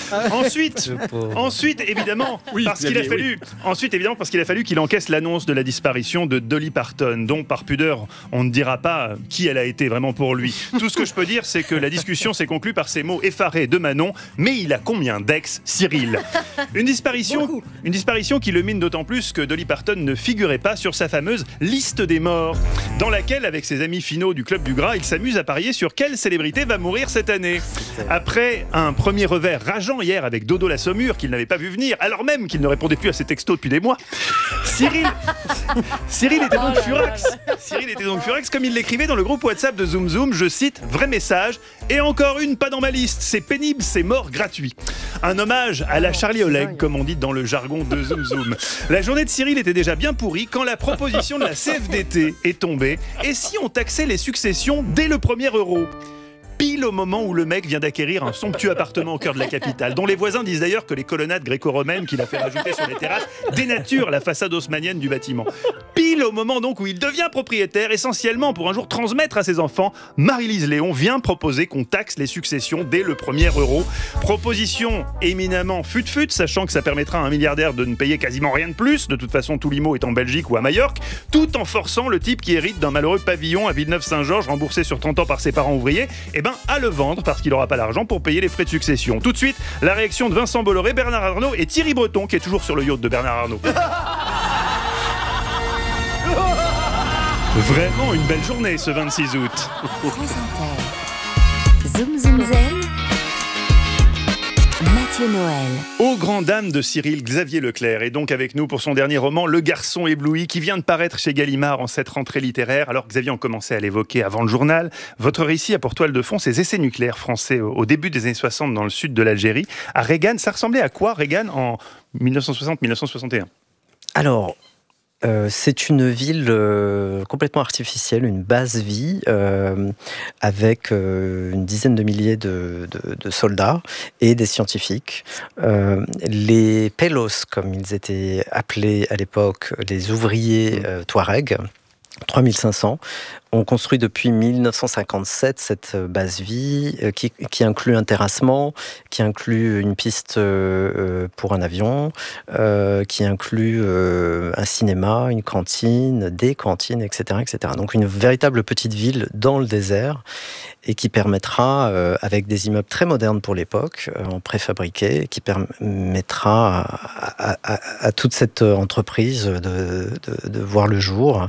Ensuite, évidemment, parce qu'il a fallu qu'il encaisse l'annonce de la disparition de Dolly Parton, dont par pudeur, on ne dira pas qui elle a été vraiment pour lui. Tout ce que je peux dire, c'est que la discussion s'est conclue par ces mots effarés de Manon. Mais il a combien d'ex, Cyril ? Une disparition qui le mine d'autant plus que Dolly Parton ne figurait pas sur sa fameuse liste des morts, dans laquelle, avec ses amis finaux du Club du Gras, il s'amuse à parier sur quelle célébrité va mourir cette année. Après un premier revers rageant hier avec Dodo la Saumure, qu'il n'avait pas vu venir, alors même qu'il ne répondait plus à ses textos depuis des mois, Cyril était donc furax. Cyril était donc furax, comme il l'écrivait dans le groupe WhatsApp de Zoom Zoom, je cite, vrai message, et encore une pas dans ma liste, c'est pénible, c'est mort gratuit. Un hommage à la Charlie Oleg, comme on dit dans le jargon de Zoom Zoom. La journée de Cyril était déjà bien pourrie quand la proposition de la CFDT est tombée. Et si on taxait les successions dès le premier euro ? Pile au moment où le mec vient d'acquérir un somptueux appartement au cœur de la capitale, dont les voisins disent d'ailleurs que les colonnades gréco-romaines qu'il a fait rajouter sur les terrasses dénaturent la façade haussmannienne du bâtiment. Pile au moment donc où il devient propriétaire, essentiellement pour un jour transmettre à ses enfants, Marie-Lise Léon vient proposer qu'on taxe les successions dès le premier euro. Proposition éminemment fut-fut, sachant que ça permettra à un milliardaire de ne payer quasiment rien de plus, de toute façon tout l'IMO est en Belgique ou à Majorque, tout en forçant le type qui hérite d'un malheureux pavillon à Villeneuve-Saint-Georges remboursé sur 30 ans par ses parents ouvriers, à le vendre parce qu'il n'aura pas l'argent pour payer les frais de succession. Tout de suite, la réaction de Vincent Bolloré, Bernard Arnault et Thierry Breton, qui est toujours sur le yacht de Bernard Arnault. Vraiment une belle journée ce 26 août. Zoom Zoom Zen, Mathieu Noël. Aux grandes dames de Cyril, Xavier Leclerc est donc avec nous pour son dernier roman, Le Garçon ébloui, qui vient de paraître chez Gallimard en cette rentrée littéraire. Alors Xavier, on commençait à l'évoquer avant le journal. Votre récit a pour toile de fond ces essais nucléaires français au début des années 60 dans le sud de l'Algérie. À Regan, ça ressemblait à quoi Regan en 1960-1961 ? Alors, c'est une ville complètement artificielle, une basse vie, avec une dizaine de milliers de soldats et des scientifiques. Les Pélos, comme ils étaient appelés à l'époque, les ouvriers Touaregs, 3500, ont construit depuis 1957 cette base vie qui inclut un terrassement, qui inclut une piste pour un avion, qui inclut un cinéma, une cantine, des cantines, etc., etc. Donc une véritable petite ville dans le désert et qui permettra, avec des immeubles très modernes pour l'époque, en préfabriqué, qui permettra à toute cette entreprise de voir le jour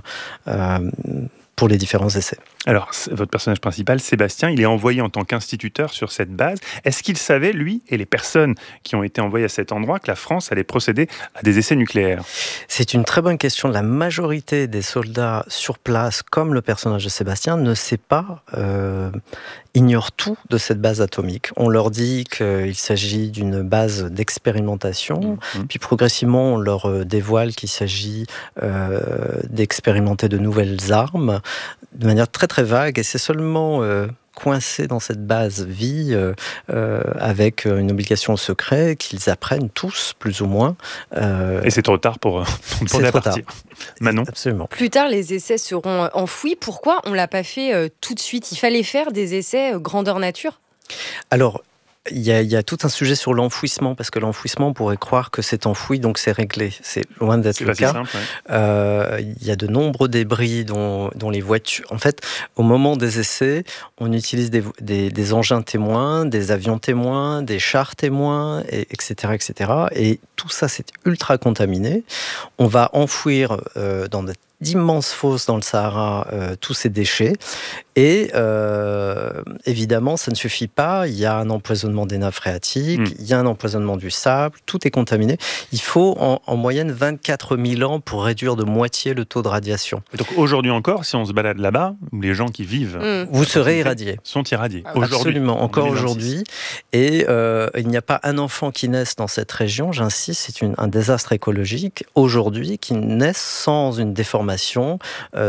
pour les différents essais. Alors, votre personnage principal, Sébastien, il est envoyé en tant qu'instituteur sur cette base. Est-ce qu'il savait, lui, et les personnes qui ont été envoyées à cet endroit, que la France allait procéder à des essais nucléaires ? C'est une très bonne question. La majorité des soldats sur place, comme le personnage de Sébastien, ne sait pas, ignore tout de cette base atomique. On leur dit qu'il s'agit d'une base d'expérimentation, puis progressivement on leur dévoile qu'il s'agit d'expérimenter de nouvelles armes, de manière très très vague, et c'est seulement coincés dans cette base vie avec une obligation au secret qu'ils apprennent tous, plus ou moins. Et c'est trop tard pour partir. Manon ? Absolument. Plus tard, les essais seront enfouis. Pourquoi on ne l'a pas fait tout de suite ? Il fallait faire des essais grandeur nature ? Alors, il y a tout un sujet sur l'enfouissement, parce que l'enfouissement, on pourrait croire que c'est enfoui, donc c'est réglé. C'est loin d'être le cas. Simple, ouais. Il y a de nombreux débris dont les voitures... En fait, au moment des essais, on utilise des engins témoins, des avions témoins, des chars témoins, etc., etc. Et tout ça, c'est ultra contaminé. On va enfouir dans d'immenses fosses dans le Sahara tous ces déchets. Et évidemment, ça ne suffit pas. Il y a un empoisonnement des nappes phréatiques, il y a un empoisonnement du sable, tout est contaminé. Il faut en moyenne 24 000 ans pour réduire de moitié le taux de radiation. Et donc aujourd'hui encore, si on se balade là-bas, les gens qui vivent... Vous serez irradiés. Sont irradiés. Absolument, encore aujourd'hui. Et il n'y a pas un enfant qui naisse dans cette région, j'insiste, c'est un désastre écologique, aujourd'hui, qui naisse sans une déformation,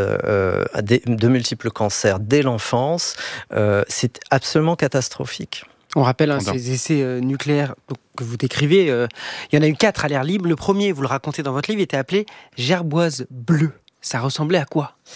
de multiples cancers dès l'enfance. C'est absolument catastrophique. On rappelle ces essais nucléaires que vous décrivez. Il y en a eu 4 à l'air libre. Le premier, vous le racontez dans votre livre, était appelé Gerboise bleue. Ça ressemblait à quoi ?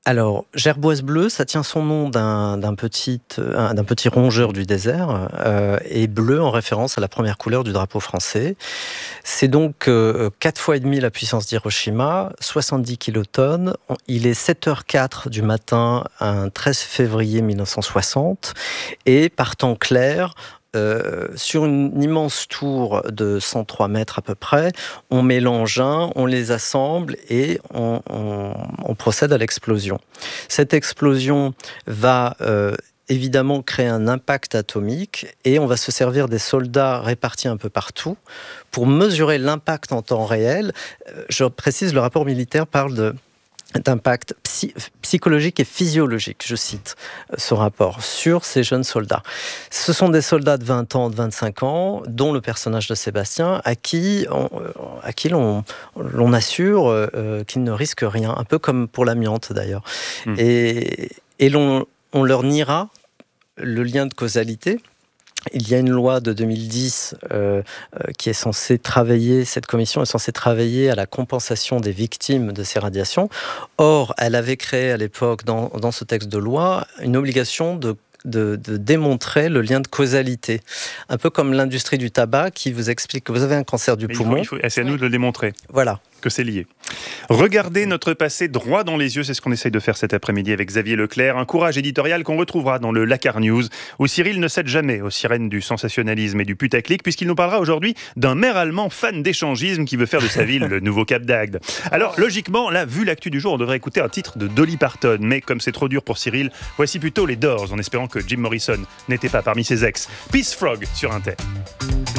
Alors, gerboise bleue, ça tient son nom d'un petit rongeur du désert, et bleu en référence à la première couleur du drapeau français. C'est donc 4 fois et demi la puissance d'Hiroshima, 70 kilotonnes. Il est 7h04 du matin, un 13 février 1960, et par temps clair, sur une immense tour de 103 mètres à peu près, on met l'engin, on les assemble et on procède à l'explosion. Cette explosion va évidemment créer un impact atomique et on va se servir des soldats répartis un peu partout pour mesurer l'impact en temps réel. Je précise, le rapport militaire parle d'impact psychologique et physiologique, je cite ce rapport, sur ces jeunes soldats. Ce sont des soldats de 20 ans, de 25 ans, dont le personnage de Sébastien, à qui l'on assure qu'ils ne risquent rien, un peu comme pour l'amiante d'ailleurs. Et on leur niera le lien de causalité. Il y a une loi de 2010 qui est censée travailler, cette commission est censée travailler à la compensation des victimes de ces radiations. Or, elle avait créé à l'époque, dans ce texte de loi, une obligation de démontrer le lien de causalité. Un peu comme l'industrie du tabac qui vous explique que vous avez un cancer du poumon. C'est à nous de le démontrer. Voilà. Que c'est lié. Regardez notre passé droit dans les yeux, c'est ce qu'on essaye de faire cet après-midi avec Xavier Leclerc, un courage éditorial qu'on retrouvera dans le Lakar News, où Cyril ne cède jamais aux sirènes du sensationnalisme et du putaclic, puisqu'il nous parlera aujourd'hui d'un maire allemand fan d'échangisme qui veut faire de sa ville le nouveau Cap d'Agde. Alors, logiquement, là, vu l'actu du jour, on devrait écouter un titre de Dolly Parton, mais comme c'est trop dur pour Cyril, voici plutôt les Doors, en espérant que Jim Morrison n'était pas parmi ses ex. Peace Frog sur Inter.